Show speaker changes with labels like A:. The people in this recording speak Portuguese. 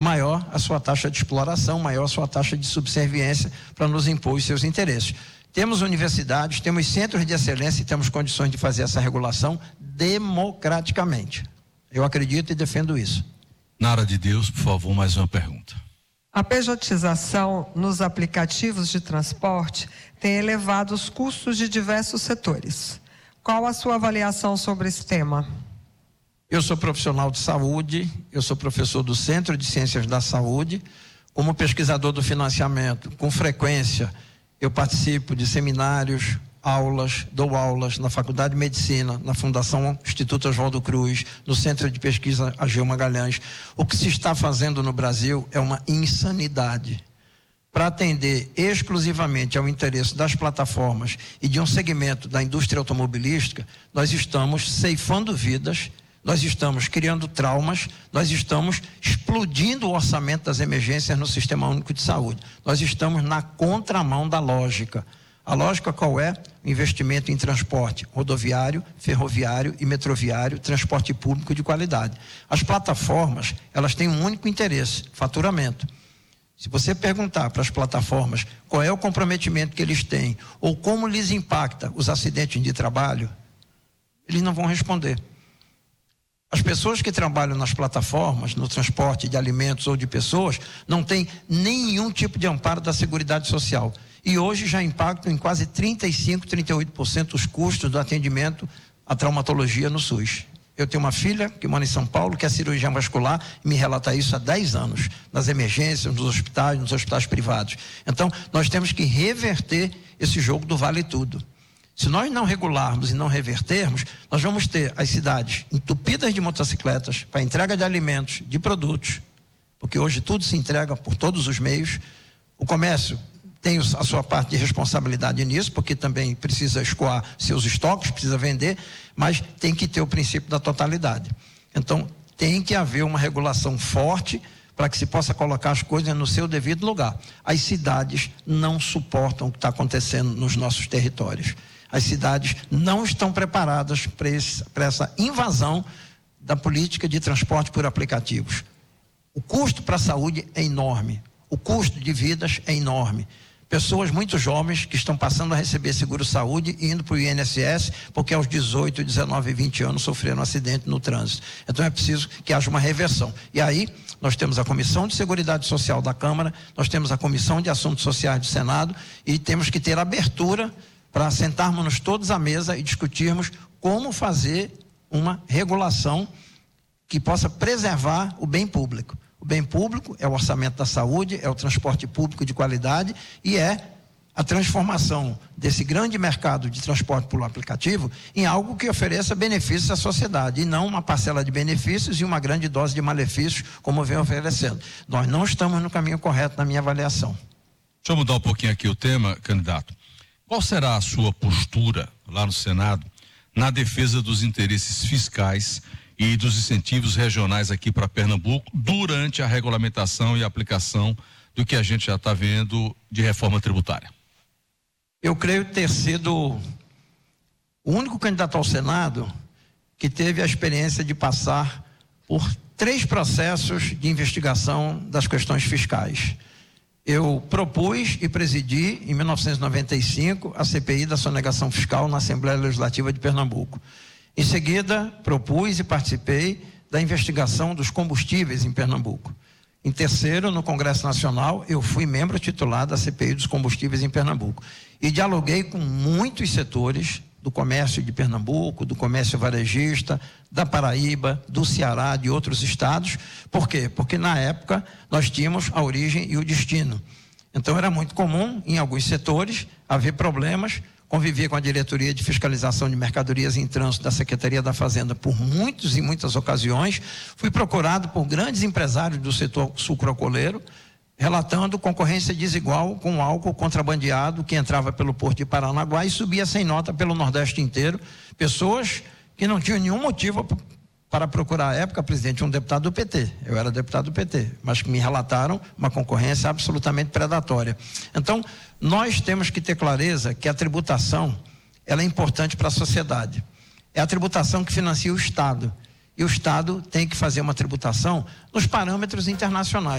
A: maior a sua taxa de exploração, maior a sua taxa de subserviência para nos impor os seus interesses. Temos universidades, temos centros de excelência e temos condições de fazer essa regulação democraticamente. Eu acredito e defendo isso.
B: Nara de Deus, por favor, mais uma pergunta.
C: A pejotização nos aplicativos de transporte tem elevado os custos de diversos setores. Qual a sua avaliação sobre esse tema?
A: Eu sou profissional de saúde, eu sou professor do Centro de Ciências da Saúde. Como pesquisador do financiamento, com frequência, eu participo de seminários, aulas, dou aulas na Faculdade de Medicina, na Fundação Instituto Oswaldo Cruz, no Centro de Pesquisa Ageu Magalhães. O que se está fazendo no Brasil é uma insanidade. Para atender exclusivamente ao interesse das plataformas e de um segmento da indústria automobilística, nós estamos ceifando vidas, nós estamos criando traumas, nós estamos explodindo o orçamento das emergências no Sistema Único de Saúde. Nós estamos na contramão da lógica. A lógica qual é? O investimento em transporte rodoviário, ferroviário e metroviário, transporte público de qualidade. As plataformas, elas têm um único interesse, faturamento. Se você perguntar para as plataformas qual é o comprometimento que eles têm ou como lhes impacta os acidentes de trabalho, eles não vão responder. As pessoas que trabalham nas plataformas, no transporte de alimentos ou de pessoas, não têm nenhum tipo de amparo da Seguridade Social. E hoje já impactam em quase 35%, 38% os custos do atendimento à traumatologia no SUS. Eu tenho uma filha que mora em São Paulo, que é cirurgiã vascular, e me relata isso há 10 anos, nas emergências, nos hospitais privados. Então, nós temos que reverter esse jogo do vale tudo. Se nós não regularmos e não revertermos, nós vamos ter as cidades entupidas de motocicletas para entrega de alimentos, de produtos, porque hoje tudo se entrega por todos os meios. O comércio tem a sua parte de responsabilidade nisso, porque também precisa escoar seus estoques, precisa vender, mas tem que ter o princípio da totalidade. Então, tem que haver uma regulação forte para que se possa colocar as coisas no seu devido lugar. As cidades não suportam o que está acontecendo nos nossos territórios. As cidades não estão preparadas para essa invasão da política de transporte por aplicativos. O custo para a saúde é enorme, o custo de vidas é enorme. Pessoas muito jovens que estão passando a receber seguro-saúde e indo para o INSS porque aos 18, 19 e 20 anos sofreram um acidente no trânsito. Então é preciso que haja uma reversão. E aí nós temos a Comissão de Seguridade Social da Câmara, nós temos a Comissão de Assuntos Sociais do Senado e temos que ter abertura para sentarmos todos à mesa e discutirmos como fazer uma regulação que possa preservar o bem público. O bem público é o orçamento da saúde, é o transporte público de qualidade e é a transformação desse grande mercado de transporte por aplicativo em algo que ofereça benefícios à sociedade e não uma parcela de benefícios e uma grande dose de malefícios como vem oferecendo. Nós não estamos no caminho correto na minha avaliação.
B: Deixa eu mudar um pouquinho aqui o tema, candidato. Qual será a sua postura lá no Senado na defesa dos interesses fiscais e dos incentivos regionais aqui para Pernambuco durante a regulamentação e aplicação do que a gente já está vendo de reforma tributária?
A: Eu creio ter sido o único candidato ao Senado que teve a experiência de passar por 3 processos de investigação das questões fiscais. Eu propus e presidi em 1995 a CPI da sonegação fiscal na Assembleia Legislativa de Pernambuco. Em seguida, propus e participei da investigação dos combustíveis em Pernambuco. Em terceiro, no Congresso Nacional, eu fui membro titular da CPI dos combustíveis em Pernambuco. E dialoguei com muitos setores do comércio de Pernambuco, do comércio varejista, da Paraíba, do Ceará, de outros estados. Por quê? Porque na época nós tínhamos a origem e o destino. Então era muito comum, em alguns setores, haver problemas. Convivi com a diretoria de fiscalização de mercadorias em trânsito da Secretaria da Fazenda por muitas ocasiões. Fui procurado por grandes empresários do setor sucroalcooleiro, relatando concorrência desigual com álcool contrabandeado que entrava pelo Porto de Paranaguá e subia sem nota pelo Nordeste inteiro. Pessoas que não tinham nenhum motivo para procurar à época, presidente, um deputado do PT. Eu era deputado do PT, mas que me relataram uma concorrência absolutamente predatória. Então, nós temos que ter clareza que a tributação, ela é importante para a sociedade. É a tributação que financia o Estado. E o Estado tem que fazer uma tributação nos parâmetros internacionais.